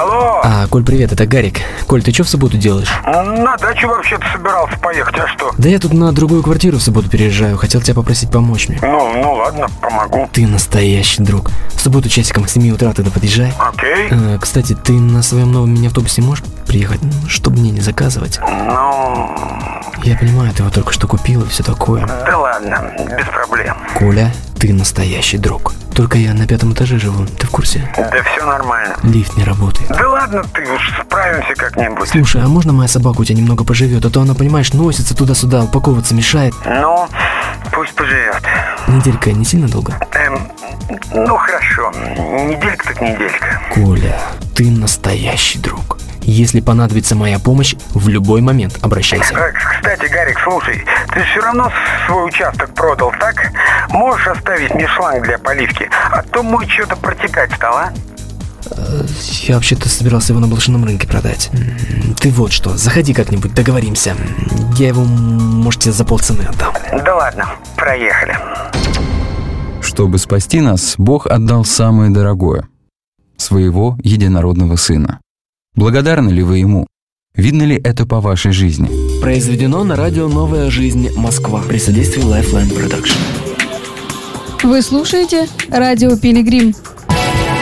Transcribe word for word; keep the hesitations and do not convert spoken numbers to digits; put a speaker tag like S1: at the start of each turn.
S1: Алло.
S2: А, Коль, привет, это Гарик. Коль, ты что в субботу делаешь?
S1: На дачу вообще-то собирался поехать, а что?
S2: Да я тут на другую квартиру в субботу переезжаю. Хотел тебя попросить помочь мне.
S1: Ну, ну ладно, помогу.
S2: Ты настоящий друг. В субботу часиком к семи утра тогда подъезжай.
S1: Окей.
S2: А, кстати, ты на своем новом мини-автобусе можешь приехать, ну, чтобы мне не заказывать?
S1: Ну...
S2: Я понимаю, ты его только что купил и все такое.
S1: Да ладно, без проблем.
S2: Коля, ты настоящий друг. Только я на пятом этаже живу, ты в курсе?
S1: Да все нормально.
S2: Лифт не работает.
S1: Да ладно ты, уж справимся как-нибудь.
S2: Слушай, а можно моя собака у тебя немного поживет? А то она, понимаешь, носится туда-сюда, упаковываться мешает.
S1: Ну, пусть поживет.
S2: Неделька не сильно долго?
S1: Эм, ну хорошо, неделька так неделька.
S2: Коля, ты настоящий друг. Если понадобится моя помощь, в любой момент обращайся.
S1: Кстати, Гарик, слушай, ты все равно свой участок продал, так? Можешь оставить мне шланг для поливки, а то мой что-то протекать стал, а?
S2: Я вообще-то собирался его на блошином рынке продать. Ты вот что, заходи как-нибудь, договоримся. Я его, может, тебе за полцены отдам.
S1: Да ладно, проехали.
S3: Чтобы спасти нас, Бог отдал самое дорогое – своего единородного Сына. Благодарны ли вы Ему? Видно ли это по вашей жизни?
S2: Произведено на радио «Новая жизнь. Москва» при содействии Lifeline Production.
S4: Вы слушаете радио «Пилигрим».